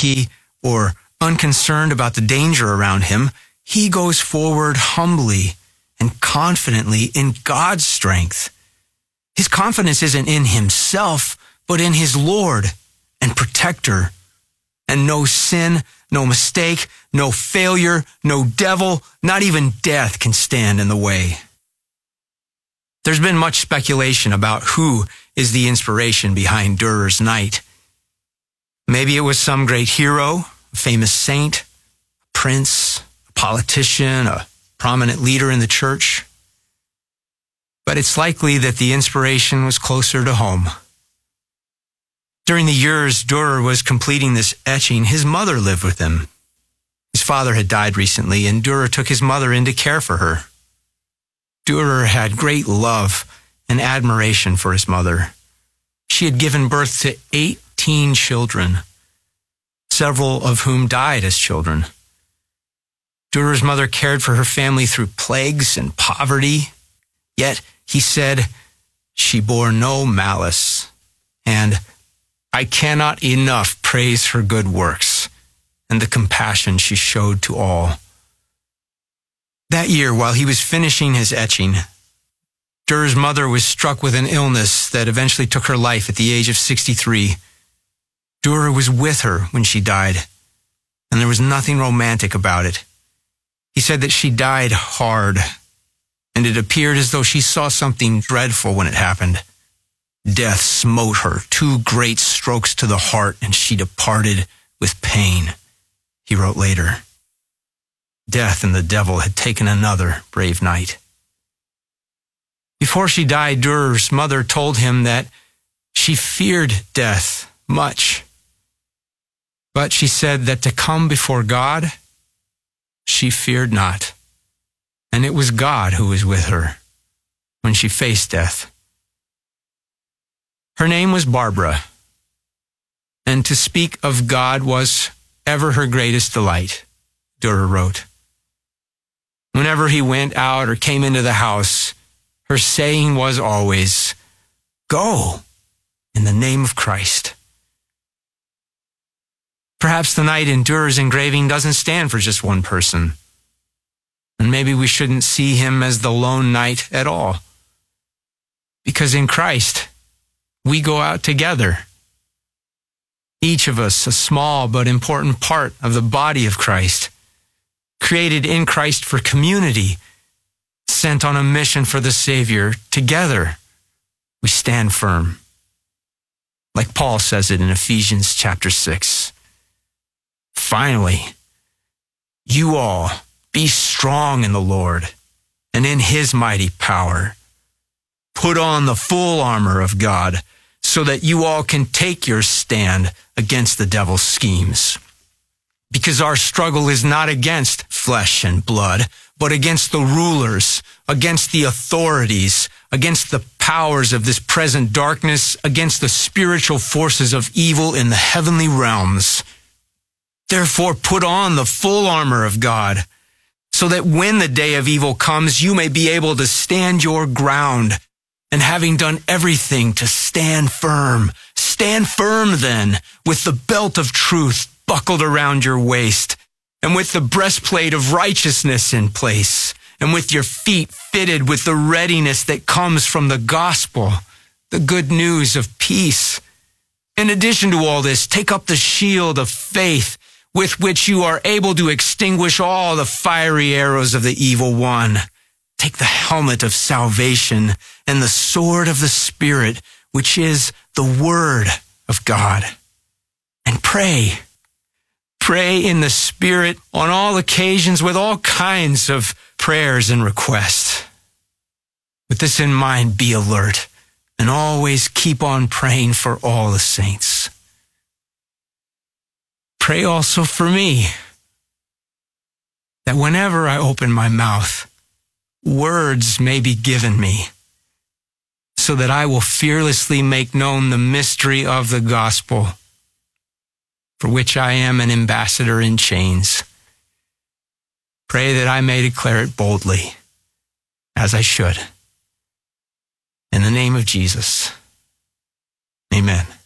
cocky or unconcerned about the danger around him. He goes forward humbly and confidently in God's strength. His confidence isn't in himself, but in his Lord and protector. And no sin, no mistake, no failure, no devil, not even death can stand in the way. There's been much speculation about who is the inspiration behind Durer's night. Maybe it was some great hero, a famous saint, a prince, a politician, a prominent leader in the church. But it's likely that the inspiration was closer to home. During the years Durer was completing this etching, his mother lived with him. His father had died recently, and Durer took his mother in to care for her. Durer had great love and admiration for his mother. She had given birth to 18 children, several of whom died as children. Durer's mother cared for her family through plagues and poverty, yet he said, she bore no malice, and I cannot enough praise her good works and the compassion she showed to all. That year, while he was finishing his etching, Durer's mother was struck with an illness that eventually took her life at the age of 63. Durer was with her when she died, and there was nothing romantic about it. He said that she died hard, and it appeared as though she saw something dreadful when it happened. Death smote her 2 great strokes to the heart, and she departed with pain, he wrote later. Death and the devil had taken another brave knight. Before she died, Durer's mother told him that she feared death much, but she said that to come before God, she feared not, and it was God who was with her when she faced death. Her name was Barbara, and to speak of God was ever her greatest delight, Durer wrote. Whenever he went out or came into the house, her saying was always, "Go in the name of Christ." Perhaps the knight in Durer's engraving doesn't stand for just one person, and maybe we shouldn't see him as the lone knight at all, because in Christ, we go out together. Each of us a small but important part of the body of Christ, created in Christ for community, sent on a mission for the Savior. Together, we stand firm. Like Paul says it in Ephesians chapter 6. Finally, you all be strong in the Lord and in his mighty power. Put on the full armor of God so that you all can take your stand against the devil's schemes. Because our struggle is not against flesh and blood, but against the rulers, against the authorities, against the powers of this present darkness, against the spiritual forces of evil in the heavenly realms. Therefore, put on the full armor of God, so that when the day of evil comes, you may be able to stand your ground. And having done everything to stand firm then, with the belt of truth buckled around your waist, and with the breastplate of righteousness in place, and with your feet fitted with the readiness that comes from the gospel, the good news of peace. In addition to all this, take up the shield of faith, with which you are able to extinguish all the fiery arrows of the evil one. Take the helmet of salvation and the sword of the Spirit, which is the Word of God. And pray. Pray in the Spirit on all occasions with all kinds of prayers and requests. With this in mind, be alert and always keep on praying for all the saints. Pray also for me, that whenever I open my mouth, words may be given me, so that I will fearlessly make known the mystery of the gospel, for which I am an ambassador in chains. Pray that I may declare it boldly, as I should. In the name of Jesus, amen.